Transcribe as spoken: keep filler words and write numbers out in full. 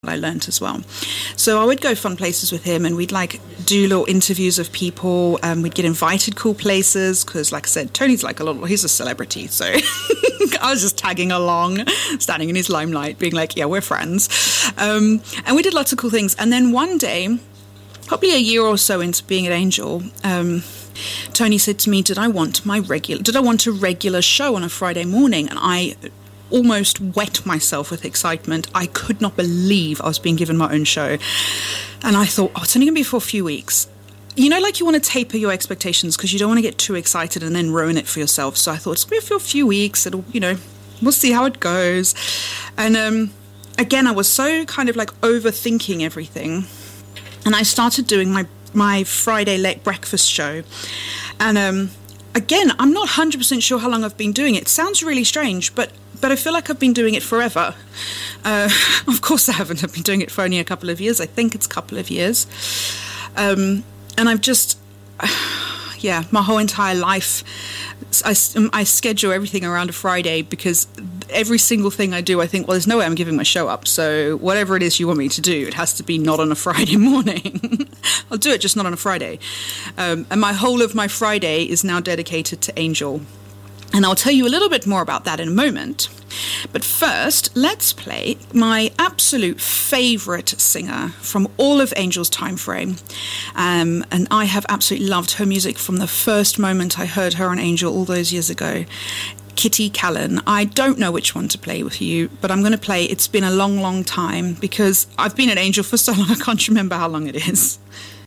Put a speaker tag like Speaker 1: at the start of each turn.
Speaker 1: I learned as well. So I would go fun places with him, and we'd like do little interviews of people. Um, we'd get invited cool places because, like I said, Tony's like a little, he's a celebrity. So I was just tagging along, standing in his limelight, being like, yeah, we're friends. Um, and we did lots of cool things. And then one day, probably a year or so into being at Angel, um, Tony said to me, did I want my regular, did I want a regular show on a Friday morning? And I almost wet myself with excitement. I could not believe I was being given my own show. And I thought, oh, it's only going to be for a few weeks. You know, like you want to taper your expectations because you don't want to get too excited and then ruin it for yourself. So I thought, it's going to be for a few weeks. It'll, you know, we'll see how it goes. And um, again, I was so kind of like overthinking everything. And I started doing my, my Friday late breakfast show. And um, again, I'm not one hundred percent sure how long I've been doing it. It sounds really strange, but But I feel like I've been doing it forever. Uh, of course I haven't. I've been doing it for only a couple of years. I think it's a couple of years. Um, and I've just, yeah, my whole entire life, I, I schedule everything around a Friday because every single thing I do, I think, well, there's no way I'm giving my show up. So whatever it is you want me to do, it has to be not on a Friday morning. I'll do it, just not on a Friday. Um, and my whole of my Friday is now dedicated to Angel. And I'll tell you a little bit more about that in a moment. But first, let's play my absolute favourite singer from all of Angel's time frame. Um, and I have absolutely loved her music from the first moment I heard her on Angel all those years ago. Kitty Kallen. I don't know which one to play with you, but I'm going to play It's Been a Long, Long Time because I've been at Angel for so long I can't remember how long it is.